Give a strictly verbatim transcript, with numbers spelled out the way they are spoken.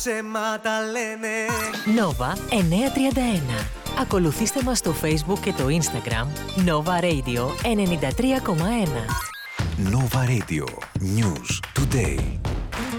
Ψέματα λένε. Nova εννιακόσια τριάντα ένα. Ακολουθήστε μας στο Facebook και το Instagram Nova Radio ενενήντα τρία κόμμα ένα. Nova Radio. News Today.